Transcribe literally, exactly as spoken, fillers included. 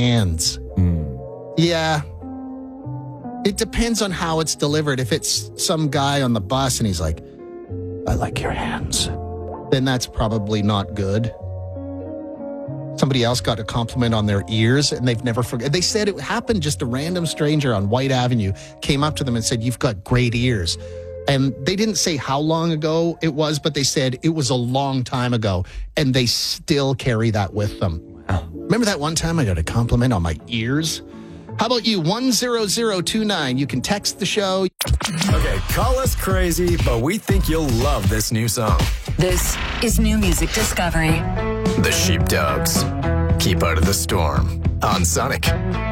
hands. Mm. Yeah. It depends on how it's delivered. If it's some guy on the bus and he's like, I like your hands, then that's probably not good. Somebody else got a compliment on their ears and they've never forgot. They said it happened. Just a random stranger on White Avenue came up to them and said, you've got great ears. And they didn't say how long ago it was, but they said it was a long time ago. And they still carry that with them. Wow. Remember that one time I got a compliment on my ears? How about you? one zero zero two nine. You can text the show. Okay, call us crazy, but we think you'll love this new song. This is New Music Discovery. The Sheepdogs. Keep Out of the Storm on Sonic.